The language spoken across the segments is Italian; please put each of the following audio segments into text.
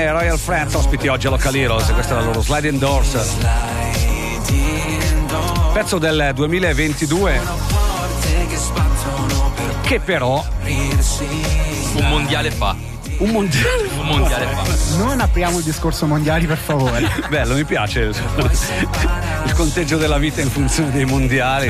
Royal Friends ospiti oggi a Local Heroes, questa è la loro Sliding Doors, pezzo del 2022 che però un mondiale fa. Un mondiale fa. Non apriamo il discorso mondiali, per favore. Bello, mi piace il conteggio della vita in funzione dei mondiali.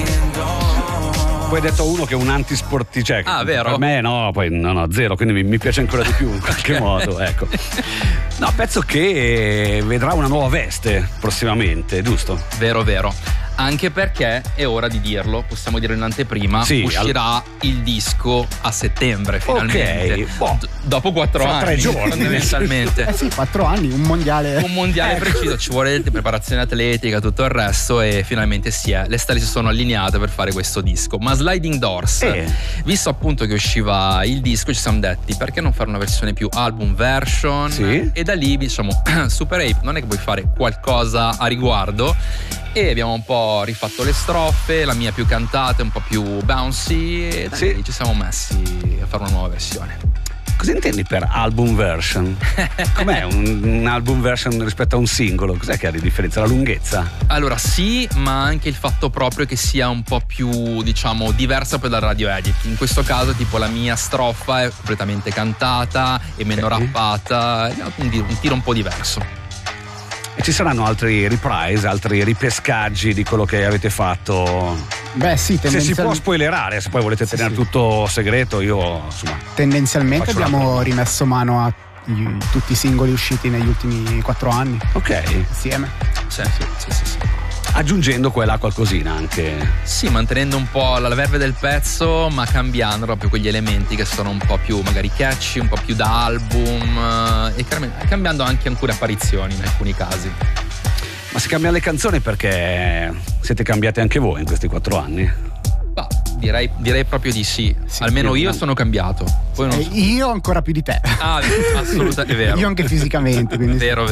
Poi hai detto uno che è un antisportivo, cioè, vero? Per me no, poi no, zero, quindi mi piace ancora di più in qualche modo, ecco. No, penso che vedrà una nuova veste prossimamente, giusto? Vero. Anche perché è ora di dirlo, possiamo dire in anteprima, sì, uscirà il disco a settembre finalmente. Ok, dopo 4 anni. 3 giorni fondamentalmente. Sì, 4 anni, un mondiale. Un mondiale preciso, ci vuole preparazione atletica, tutto il resto, e finalmente le stelle si sono allineate per fare questo disco. Ma Sliding Doors, visto appunto che usciva il disco, ci siamo detti perché non fare una versione più album version? Sì. E da lì diciamo Super Ape non è che puoi fare qualcosa a riguardo, e abbiamo un po' rifatto le strofe, la mia più cantata, un po' più bouncy, e da lì ci siamo messi a fare una nuova versione. Cosa intendi per album version? Com'è un album version rispetto a un singolo? Cos'è che ha di differenza? La lunghezza? Allora sì, ma anche il fatto proprio che sia un po' più, diciamo, diversa poi dal radio edit. In questo caso tipo la mia strofa è completamente cantata e meno rappata, un tiro un po' diverso. E ci saranno altri reprise, altri ripescaggi di quello che avete fatto? Beh sì, se si può spoilerare, se poi volete tenere tutto segreto, io insomma tendenzialmente abbiamo rimesso mano a tutti i singoli usciti negli ultimi 4 anni. Ok. Insieme. Sì. Aggiungendo qua e là qualcosina anche. Sì, mantenendo un po' la verve del pezzo, ma cambiando proprio quegli elementi che sono un po' più magari catchy, un po' più da album, e cambiando anche alcune apparizioni in alcuni casi. Ma si cambiano le canzoni perché siete cambiati anche voi in questi 4 anni? Bah, direi proprio di sì. Almeno io sono cambiato. Poi non so. Io ancora più di te. Assolutamente, è vero. Io anche fisicamente, quindi vero.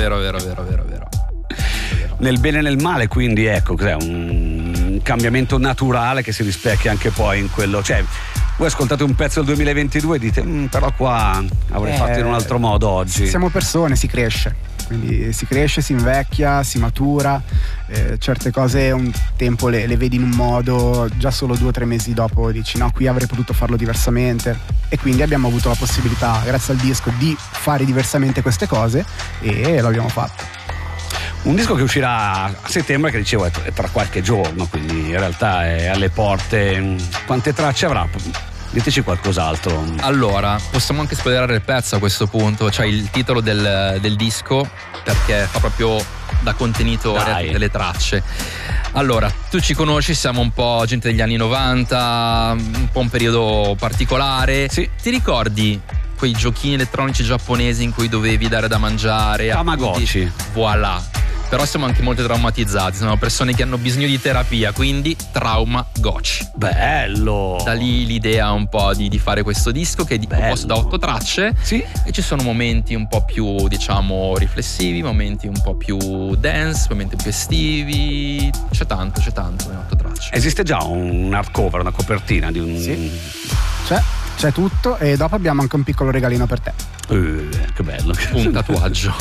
Nel bene e nel male, quindi ecco, cos'è un cambiamento naturale che si rispecchia anche poi in quello, cioè voi ascoltate un pezzo del 2022 e dite però qua avrei fatto in un altro modo oggi. Siamo persone, si cresce, quindi si cresce, si invecchia, si matura, certe cose un tempo le vedi in un modo, già solo 2 o 3 mesi dopo dici no, qui avrei potuto farlo diversamente, e quindi abbiamo avuto la possibilità grazie al disco di fare diversamente queste cose e l'abbiamo fatto. Un disco che uscirà a settembre, che dicevo è tra qualche giorno, quindi in realtà è alle porte. Quante tracce avrà? Diteci qualcos'altro. Allora, possiamo anche spoilerare il pezzo a questo punto, cioè il titolo del disco, perché fa proprio da contenitore a tutte le tracce. Allora, tu ci conosci, siamo un po' gente degli anni 90, un po' un periodo particolare. Sì. Ti ricordi quei giochini elettronici giapponesi in cui dovevi dare da mangiare? Tamagotchi. Voilà. Però siamo anche molto traumatizzati, siamo persone che hanno bisogno di terapia, quindi Tamagotchi. Bello! Da lì l'idea un po' di fare questo disco, che è composto da 8 tracce. Sì. E ci sono momenti un po' più, diciamo, riflessivi, momenti un po' più dance, momenti più estivi. C'è tanto in 8 tracce. Esiste già un hardcover, una copertina di un... Sì. C'è tutto, e dopo abbiamo anche un piccolo regalino per te. Che bello. Un tatuaggio.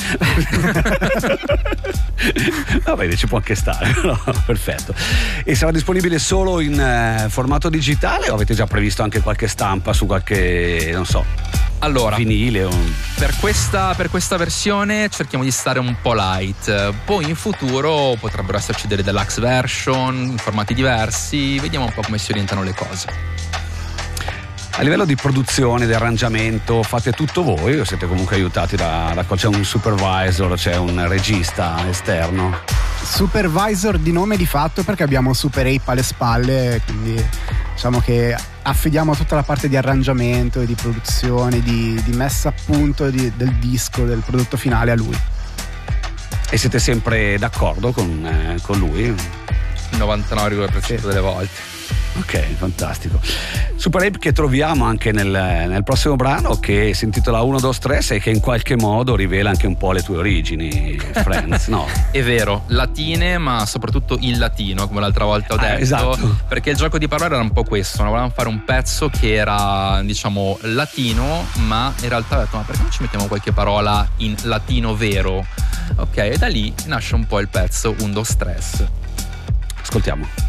Va bene, ci può anche stare. No, perfetto. E sarà disponibile solo in formato digitale o avete già previsto anche qualche stampa su qualche, non so, allora, vinile o... per questa versione cerchiamo di stare un po' light, poi in futuro potrebbero esserci delle deluxe version in formati diversi, vediamo un po' come si orientano le cose. A livello di produzione, di arrangiamento, fate tutto voi o siete comunque aiutati da c'è un supervisor, c'è un regista esterno? Supervisor di nome di fatto, perché abbiamo Super Ape alle spalle, quindi diciamo che affidiamo tutta la parte di arrangiamento e di produzione, di messa a punto del disco, del prodotto finale a lui. E siete sempre d'accordo con lui? Il 99,9% delle volte. Ok, fantastico. Super Ape che troviamo anche nel prossimo brano, che si intitola 1, 2, 3 e che in qualche modo rivela anche un po' le tue origini, Friends, no? È vero, latine, ma soprattutto in latino, come l'altra volta ho detto. Esatto. Perché il gioco di parole era un po' questo, volevamo fare un pezzo che era, diciamo, latino, ma in realtà ho detto, ma perché non ci mettiamo qualche parola in latino vero? Ok, e da lì nasce un po' il pezzo 1, 2, 3. Ascoltiamo.